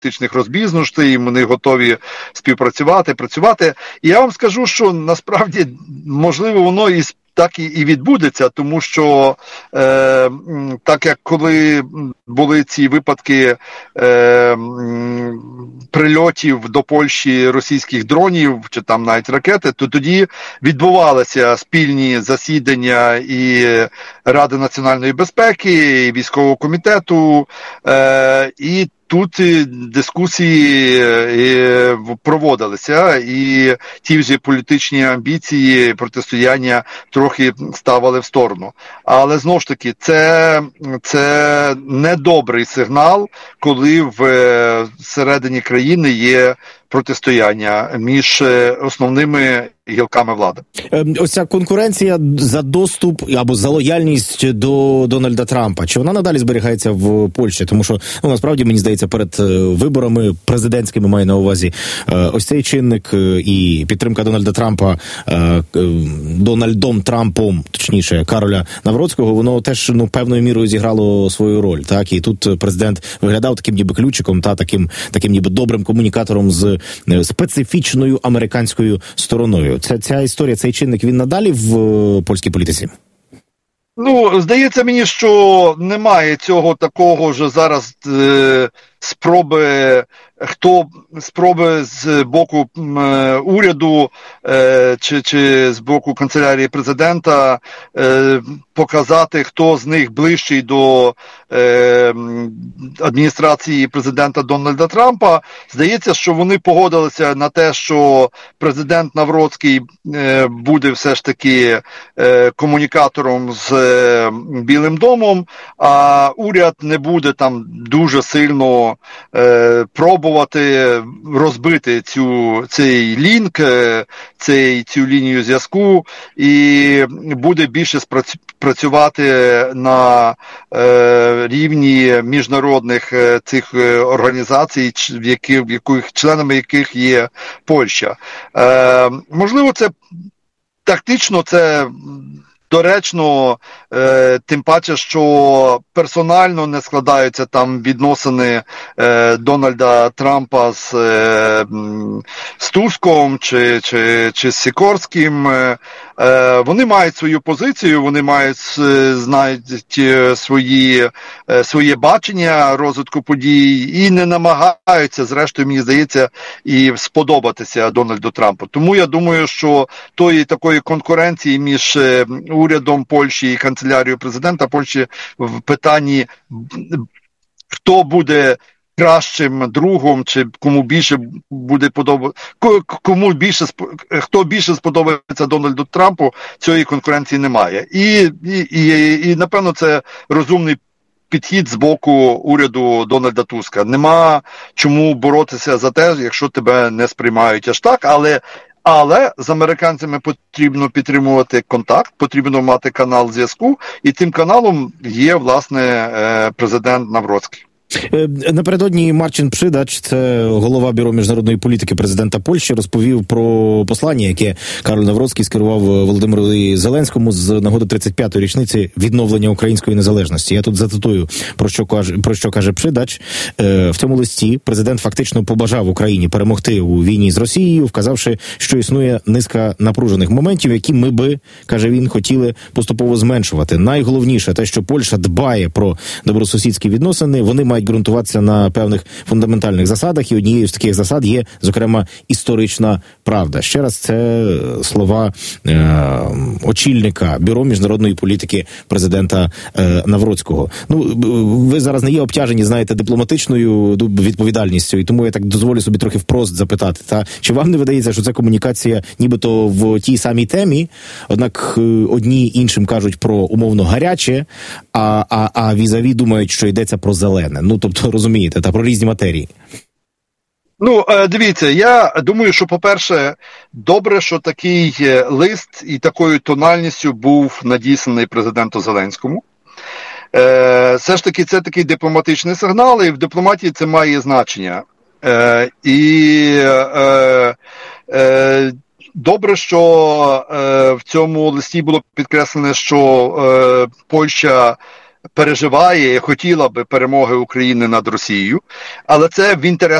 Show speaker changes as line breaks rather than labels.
політичних розбіжностей, вони готові співпрацювати, працювати. І я вам скажу, що насправді, можливо, воно так і відбудеться, тому що так як коли були ці випадки прильотів до Польщі російських дронів, чи там навіть ракети, то тоді відбувалися спільні засідання і Ради національної безпеки, і військового комітету, і тут дискусії проводилися, і ті вже політичні амбіції, протистояння трохи ставили в сторону. Але, знову ж таки, це недобрий сигнал, коли всередині країни є протистояння між основними гілками влади.
Ось ця конкуренція за доступ або за лояльність до Дональда Трампа, чи вона надалі зберігається в Польщі? Тому що, насправді, мені здається, перед виборами президентськими, маю на увазі, ось цей чинник і підтримка Дональда Трампа Дональдом Трампом, точніше, Кароля Навроцького, воно теж, певною мірою зіграло свою роль, так? І тут президент виглядав таким ніби ключиком, таким ніби добрим комунікатором з специфічною американською стороною. Ця історія, цей чинник, він надалі в польській політиці?
Здається мені, що немає цього такого ж зараз спроби з боку уряду чи з боку канцелярії президента показати, хто з них ближчий до адміністрації президента Дональда Трампа. Здається, що вони погодилися на те, що президент Навроцький буде все ж таки комунікатором з Білим домом, а уряд не буде там дуже сильно пробувати розбити цей лінк, цю лінію зв'язку, і буде більше працювати на рівні міжнародних цих організацій, членами яких є Польща. Можливо, це тактично, це доречно, тим паче, що персонально не складаються там відносини Дональда Трампа з Туском чи з Сікорським. Вони мають свою позицію, вони знають своє бачення розвитку подій і не намагаються, зрештою, мені здається, і сподобатися Дональду Трампу. Тому я думаю, що тої такої конкуренції між урядом Польщі і канцелярією президента Польщі в питанні, хто буде кращим другом, чи кому більше буде хто більше сподобається Дональду Трампу, цієї конкуренції немає. І напевно, це розумний підхід з боку уряду Дональда Туска. Нема чому боротися за те, якщо тебе не сприймають аж так, але з американцями потрібно підтримувати контакт, потрібно мати канал зв'язку, і тим каналом є, власне, президент Навроцький.
Напередодні Марчин Przydaч, це голова Бюро міжнародної політики президента Польщі, розповів про послання, яке Кароль Навроцький скерував Володимиру Зеленському з нагоди 35-ї річниці відновлення української незалежності. Я тут зацитую, про що каже Przydaч. В цьому листі президент фактично побажав Україні перемогти у війні з Росією, вказавши, що існує низка напружених моментів, які ми би, каже він, хотіли поступово зменшувати. Найголовніше те, що Польща дбає про добросусідські відносини, вони мають ґрунтуватися на певних фундаментальних засадах, і однією з таких засад є, зокрема, історична правда. Ще раз, це слова очільника Бюро міжнародної політики президента Навроцького. Ви зараз не є обтяжені, знаєте, дипломатичною відповідальністю, і тому я так дозволю собі трохи впрост запитати. Чи вам не видається, що це комунікація нібито в тій самій темі, однак одні іншим кажуть про умовно гаряче, а візаві думають, що йдеться про зелене? Тобто, розумієте, про різні матерії.
Дивіться, я думаю, що, по-перше, добре, що такий лист і такою тональністю був надісланий президенту Зеленському. Все ж таки, це такий дипломатичний сигнал, і в дипломатії це має значення. Добре, що в цьому листі було підкреслено, що Польща переживає і хотіла би перемоги України над Росією, але це в інтересах